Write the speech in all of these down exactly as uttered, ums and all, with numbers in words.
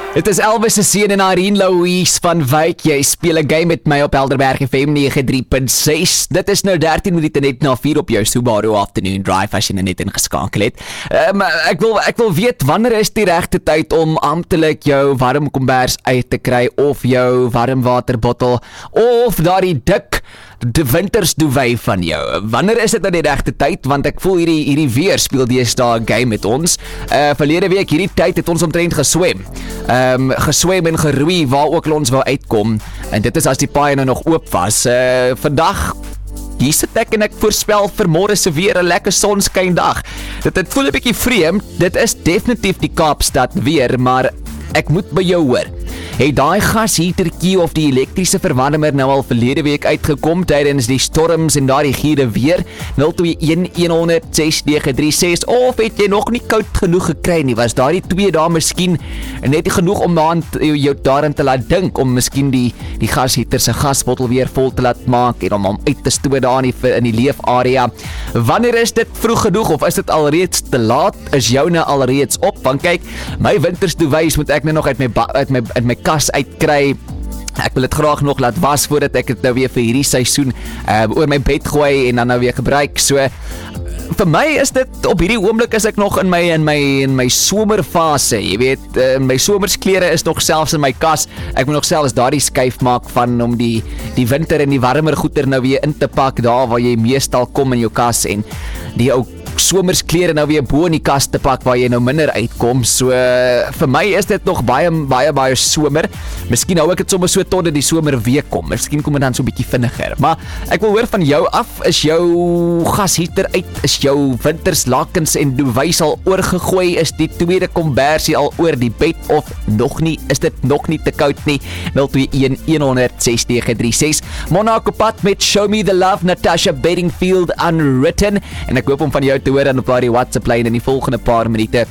Dit is Elvis se seun en Irene Louise van Wyk. Jy speel 'n game met my op Helderberg F M nege drie punt ses. Dit is nou dertien minute net na vier op jou Subaru Afternoon Drive as jy nou net ingeskakel het. Um, ek wil ek wil weet wanneer is die regte tyd om amptelik jou warm kombers uit te kry of jou warm waterbottel of daardie dik die wintersduvet van jou. Wanneer is dit nou die regte tyd? Want ek voel hierdie hierdie weer speel deesdae 'n game met ons. Uh verlede week hierdie tyd het ons omtrent geswem. Ehm um, geswem en geroei waar ook ons wou uitkom. En dit is as die paai nou nog oop was. Uh vandag hier sit ek en ek voorspel vir môre se weer 'n lekker sonskyn dag. Dit het voel 'n bietjie vreemd. Dit is definitief die Kaapstad weer, maar ek moet by jou hoor. Het daai gasheatertjie of die elektriese verwarmer nou al verlede week uitgekom tydens die storms en daardie giere weer? nul twee een een honderd ses nege drie ses of het jy nog nie koud genoeg gekry nie? Was daardie twee dae miskien net nie genoeg om aan jou daarin te laat dink om miskien die die gasheater se gasbottel weer vol te laat maak en om hom uit te stoot daar in die, in die leefarea? Wanneer is dit vroeg genoeg of is dit alreeds te laat? Is jou nou alreeds op? Want kyk, my wintersduvet moet ek nou nog uit my uit my uit my kas uitkry. Ek wil dit graag nog laat was voordat ek dit nou weer vir hierdie seisoen uh, oor my bed gooi en dan nou weer gebruik. So vir my is dit op hierdie oomblik is ek nog in my in my in my somerfase. Jy weet, uh, my somersklere is nog selfs in my kas. Ek moet nog selfs daardie skuif maak van om die die winter en die warmer goeder nou weer in te pak daar waar jy meestal kom in jou kas en die ou somersklere nou weer bo in die kas te pak waar jy nou minder uitkom. So uh, vir my is dit nog baie baie baie somer. Miskien hou ek dit sommer so tot die somer weer kom. Miskien kom dit dan so 'n bietjie vinniger. Maar ek wil hoor van jou af, is jou gasheater uit? Is jou winterslakens en duvet al oorgegooi? Is die tweede kombersie al oor die bed of nog nie? Is dit nog nie te koud nie? nul twee een een honderd ses nege drie ses. Monaco pad met Show Me The Love, Natasha Bedingfield Unwritten. En ek hoop om van jou te hoor dan op daardie WhatsApp lyn in die volgende paar minute.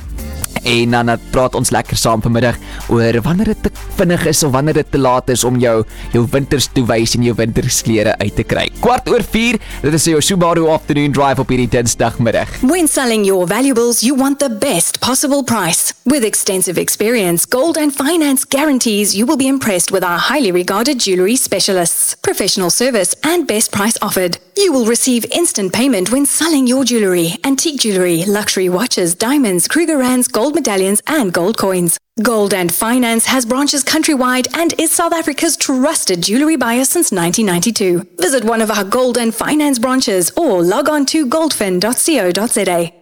En dan praat ons lekker saam vanmiddag oor wanneer dit te vinnig is of wanneer dit te laat is om jou jou wintersduvet en jou wintersklere uit te kry. Kwart oor vier, dit is jou Subaru Afternoon Drive op hierdie Dinsdagmiddag. When selling your valuables, you want the best possible price. With extensive experience, Gold and Finance guarantees you will be impressed with our highly regarded jewellery specialists. Professional service and best price offered. You will receive instant payment when selling your jewellery, antique jewellery, luxury watches, diamonds, Krugerrands, gold medallions and gold coins. Gold and Finance has branches countrywide and is South Africa's trusted jewellery buyer since nineteen ninety-two. Visit one of our Gold and Finance branches or log on to goldfin dot co dot za.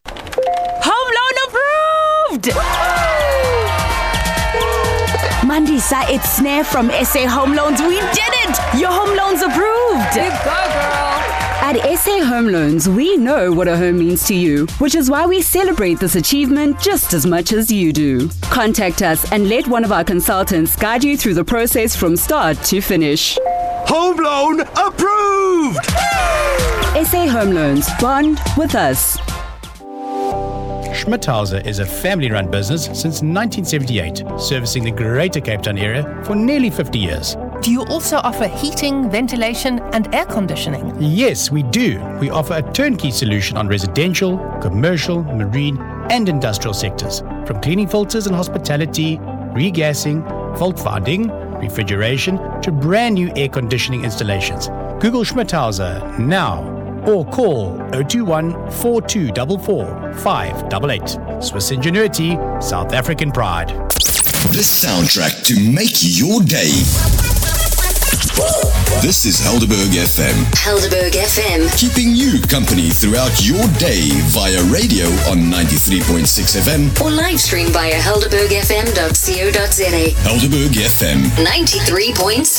Home loan approved! Mandisa, it's Snare from S A Home Loans. We did it! Your home loan's approved! You go, girl! At S A Home Loans, we know what a home means to you, which is why we celebrate this achievement just as much as you do. Contact us and let one of our consultants guide you through the process from start to finish. Home loan approved! S A Home Loans, bond with us. Schmidhauser is a family-run business since nineteen seventy-eight, servicing the Greater Cape Town area for nearly fifty years. Do you also offer heating, ventilation, and air conditioning? Yes, we do. We offer a turnkey solution on residential, commercial, marine, and industrial sectors, from cleaning filters and hospitality, regassing, fault finding, refrigeration, to brand new air conditioning installations. Google Schmidhauser now or call zero two one, four two four four, five eight eight. Swiss ingenuity, South African pride. The soundtrack to make your day. This is Helderberg F M. Helderberg F M. Keeping you company throughout your day via radio on ninety-three point six F M. Or live stream via helderberg f m dot co dot za. Helderberg F M. ninety-three point six